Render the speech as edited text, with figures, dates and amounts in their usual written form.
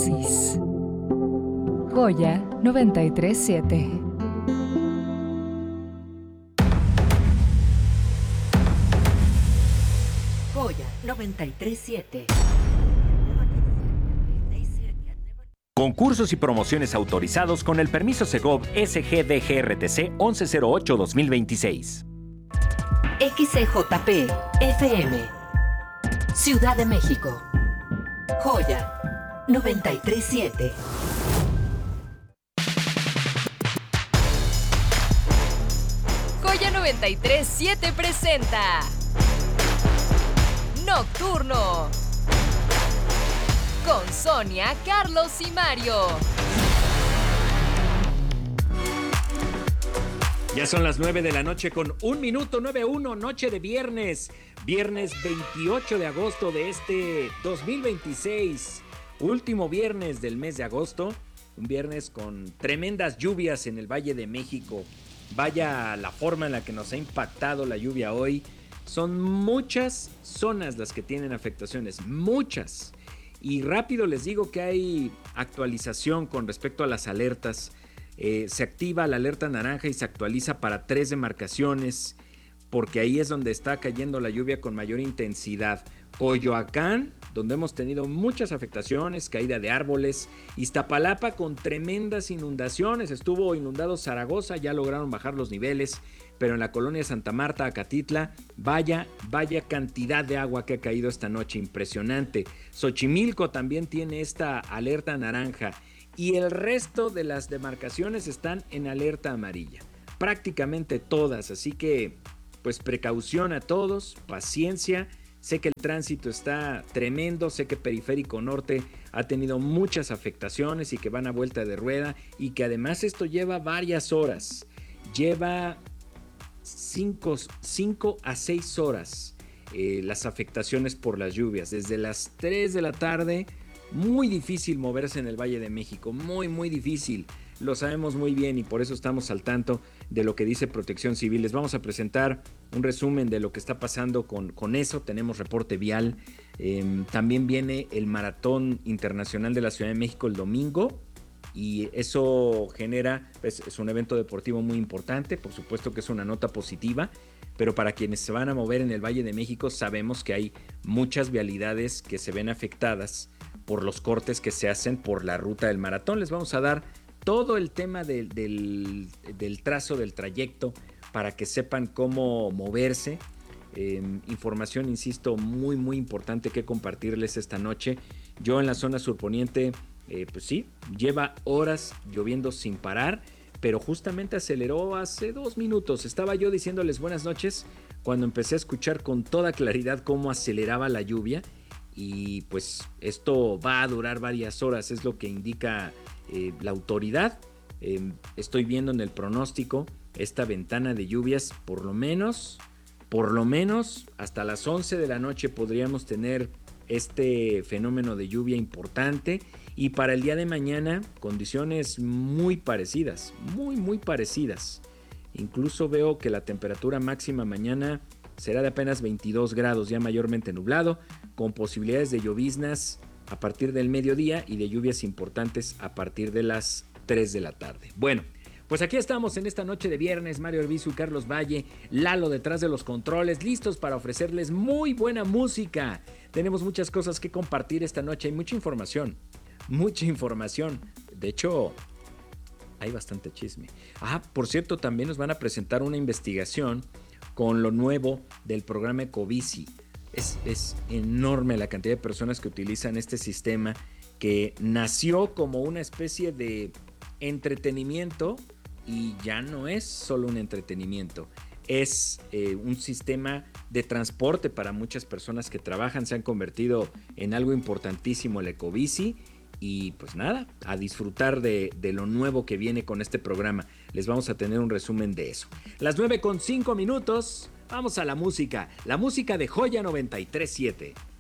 dosis. Joya 937. Joya 937. Concursos y promociones autorizados con el permiso Segov SGDGRTC 1108-2026. XCJP FM, Ciudad de México. Joya 937. Joya 937 presenta Nocturno con Sonia, Carlos y Mario. Ya son las 9 de la noche con 1 minuto, 9:1, noche de viernes 28 de agosto de este 2026, último viernes del mes de agosto, un viernes con tremendas lluvias en el Valle de México. Vaya la forma en la que nos ha impactado la lluvia hoy. Son muchas zonas las que tienen afectaciones, muchas. Y rápido les digo que hay actualización con respecto a las alertas. Se activa la alerta naranja y se actualiza para 3 demarcaciones, porque ahí es donde está cayendo la lluvia con mayor intensidad. Coyoacán, donde hemos tenido muchas afectaciones, caída de árboles. Iztapalapa con tremendas inundaciones, estuvo inundado Zaragoza, ya lograron bajar los niveles, pero en la colonia Santa Marta, Acatitla, vaya cantidad de agua que ha caído esta noche, impresionante. Xochimilco también tiene esta alerta naranja y el resto de las demarcaciones están en alerta amarilla, prácticamente todas, así que pues precaución a todos, paciencia. Sé que el tránsito está tremendo, sé que Periférico Norte ha tenido muchas afectaciones y que van a vuelta de rueda y que además esto lleva varias horas, lleva 5 a 6 horas las afectaciones por las lluvias, desde las 3 de la tarde, muy difícil moverse en el Valle de México, muy difícil. Lo sabemos muy bien y por eso estamos al tanto de lo que dice Protección Civil. Les vamos a presentar un resumen de lo que está pasando con eso. Tenemos reporte vial. También viene el Maratón Internacional de la Ciudad de México el domingo y eso genera, es un evento deportivo muy importante. Por supuesto que es una nota positiva, pero para quienes se van a mover en el Valle de México sabemos que hay muchas vialidades que se ven afectadas por los cortes que se hacen por la ruta del maratón. Les vamos a dar todo el tema del trazo del trayecto para que sepan cómo moverse. Información, insisto, muy importante que compartirles esta noche. Yo en la zona surponiente, pues sí, lleva horas lloviendo sin parar, pero justamente aceleró hace 2 minutos. Estaba yo diciéndoles buenas noches cuando empecé a escuchar con toda claridad cómo aceleraba la lluvia y pues esto va a durar varias horas, es lo que indica la autoridad. Estoy viendo en el pronóstico esta ventana de lluvias, por lo menos hasta las 11 de la noche podríamos tener este fenómeno de lluvia importante y para el día de mañana condiciones muy parecidas, muy parecidas. Incluso veo que la temperatura máxima mañana será de apenas 22 grados, ya mayormente nublado, con posibilidades de lloviznas a partir del mediodía y de lluvias importantes a partir de las 3 de la tarde. Bueno, pues aquí estamos en esta noche de viernes, Mario Arbizu y Carlos Valle, Lalo detrás de los controles, listos para ofrecerles muy buena música. Tenemos muchas cosas que compartir esta noche, hay mucha información. De hecho, hay bastante chisme. Por cierto, también nos van a presentar una investigación con lo nuevo del programa Ecobici. Es enorme la cantidad de personas que utilizan este sistema que nació como una especie de entretenimiento y ya no es solo un entretenimiento. Es un sistema de transporte para muchas personas que trabajan, se han convertido en algo importantísimo el Ecobici. Y pues nada, a disfrutar de lo nuevo que viene con este programa. Les vamos a tener un resumen de eso. Las 9:05, vamos a la música de Joya 937.